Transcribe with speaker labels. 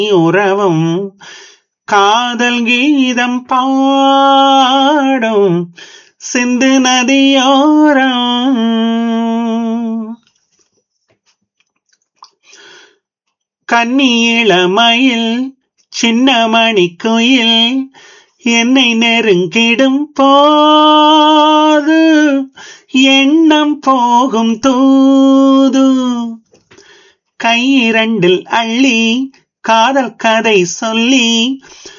Speaker 1: உறவும் காதல் கீதம் பாடும் சிந்து நதியோரம். கன்னியிளமயில் சின்னமணி குயில் என்னை நெருங்கிடும் போது எண்ணம் போகும் தூது. கையிரண்டில் அள்ளி காதல் கதை சொல்லி